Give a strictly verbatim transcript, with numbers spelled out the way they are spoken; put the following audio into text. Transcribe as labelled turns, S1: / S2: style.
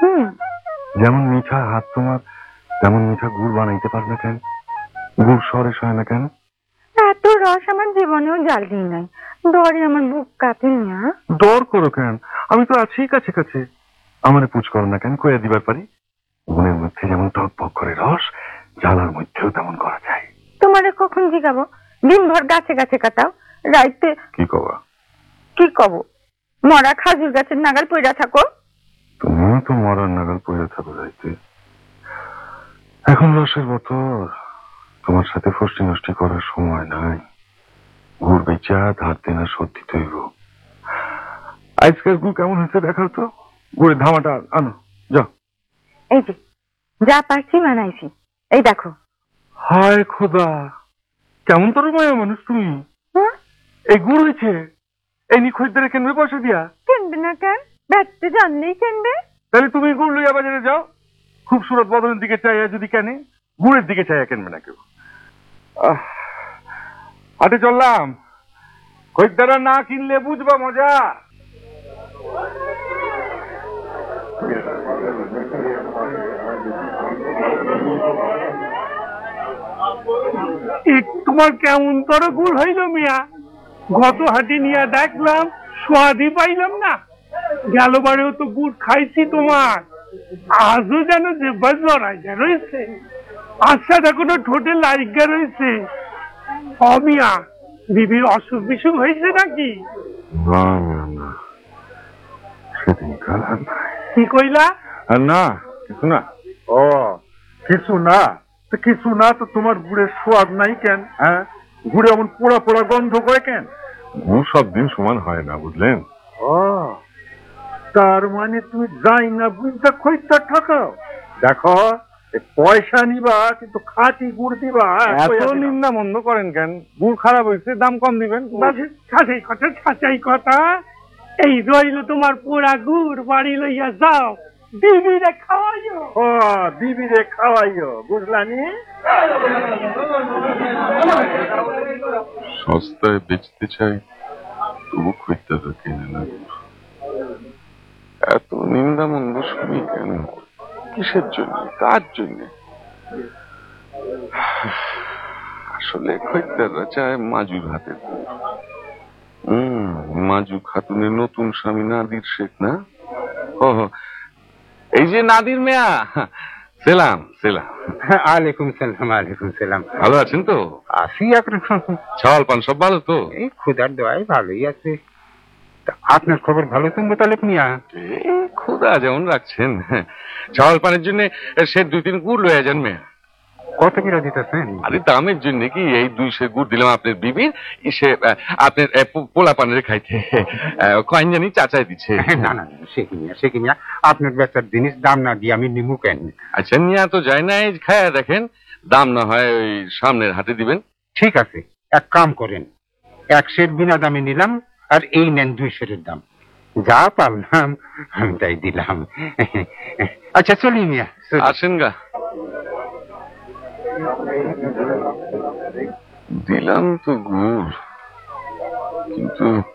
S1: হুম,
S2: যেমন মিঠা হাত তোমার, তেমন মিঠা গুড় বানাইতে পার না কেন? গুড় সরেস হয় না কেন?
S1: এত রস আমার জীবনেও জাল দিই নাই, ডরে আমার বুক কাঁপে মিয়া।
S2: ডর করো কেন? আমি তো আছি কাছে কাছে। আমারে পুছ করো না কেন, কইয়া দিবার পারি। গুণের মধ্যে যেমন টক পক করে রস, জ্বালার মধ্যেও তেমন করা যায়।
S1: তোমারে কখন জিগাবো? দিনভর গাছে গাছে কাটাও, রাইতে
S2: কি কবা?
S1: কি কব? মরা খাজুর গাছের নাগাল পইরা থাকো।
S2: তুমিও তো মরার নাগাল পড়ে থাকো যাইতে। এখন রসের বোতল, তোমার সাথে ফষ্টি নষ্টি করার সময় নাই। গুড় বেচা ধার দেনা শোধ দিতে হইব। আজকের গুড় কেমন হয়েছে দেখাও তো। গুড়ের ধামাটা আনো, যাও।
S1: এই যে যা পারছি বানাইছি, এই দেখো।
S2: হায় খোদা, কেমন তোর মায়া মানুষ তুমি।
S1: হ্যাঁ,
S2: এই গুড় হয়েছে, এই নি খরিদ্দারে কেনবে পয়সা দিয়া?
S1: কিনবে না কেন? বেচতে জানলেই কিনবে।
S2: তাহলে তুমি গুড় লইয়া বাজারে যাও। খুব সুরত বদলের দিকে চাইয়া যদি কেনে, গুড়ের দিকে চাইয়া কেনবে না কেউ। আহ, হাটে চললাম, খরিদ্দারা না কিনলে বুঝবা মজা।
S3: তোমার কেমন তোর গুড় হইল মিয়া? গত হাটে নিয়ে দেখলাম স্বাদই পাইলাম না। গেলবারেও তো গুড় খাইছি তোমার, আজও যেন যে জড়াইয়া রয়েছে, আচ্ছাটা কোনো ঠোঁটে লাইগা রয়েছে। অমিয়া, বিবির অসুখ বিসুখ হয়েছে নাকি?
S2: না না না, সেদিনকার আর নাই।
S3: কি কইলা?
S2: আর না, কিছু না। ও কিছু না? তো কিছু না তো তোমার গুড়ের স্বাদ নাই কেন? হ্যাঁ, গুড়ে এমন পোড়া পোড়া গন্ধ করে কেন? গুড় সব দিন সমান হয় না, বুঝলেন? ও, তার মানে তুমি যাই না বুঝতে খইটা ঠকাও। দেখো, পয়সা নিবা কিন্তু খাঁটি গুড় দিবা। এত নিন্দা মন্দ করেন কেন? গুড় খারাপ হয়েছে, দাম কম দিবেন।
S3: ছাঁচাই কথা, ছাঁচাই কথা। এই রইল তোমার পোড়া গুড়, বাড়ি লইয়া যাও, দিবিরে খাওয়াইও।
S2: ও, দিবিরে খাওয়াইও, বুঝলানি? সস্তায় বেচতে চাই, তবু খরিদ্দাররা কেনে না। এত নিন্দা মন্দ শুনি কেন? কিসের জন্য, কার জন্য? আসলে খরিদ্দাররা চায় মাজুর হাতের গুড়। হম, মাজু খাতুনের নতুন স্বামী নাদির শেখ না? ও, এই যে নাদির মেয়া, সেলাম সেলাম।
S4: আলাইকুম সালাম। আলাইকুম সালাম।
S2: ভালো আছেন তো?
S4: আছি একরকম।
S2: ছাল পান সব ভালো তো?
S4: এই খুদার দোয়াই ভালোই আছে। আপনার খবর ভালো তো মোতালেব মিয়া?
S2: খুদা যেমন রাখছেন। ছাল পানের জন্য সে দুই তিন গুড় লয়ে যান মেয়া।
S4: কত কিলো দিতেছেন?
S2: আরে দামের জন্য কি, এই দুই সে গুড় দিলাম আপনার বিবির, সে আপনার পোলা পানের খাইতে। কয়েন জানি চাচাই দিচ্ছে।
S4: না না, সে কিনিয়া সে কিনিয়া আপনার বেচার জিনিস দাম না দিয়ে আমি নিমু কেন?
S2: আচ্ছা, নিয়া তো যায় না, খায়া দেখেন, দাম না হয় ওই সামনের হাটে দিবেন।
S4: ঠিক আছে, এক কাম করেন, এক সের বিনা দামে নিলাম, আর এই নেন দুই সেরের দাম। যা পারলাম আমি তাই দিলাম। আচ্ছা চলি মিয়া,
S2: আসেন গা। দিলাম তো গুড়, কিন্তু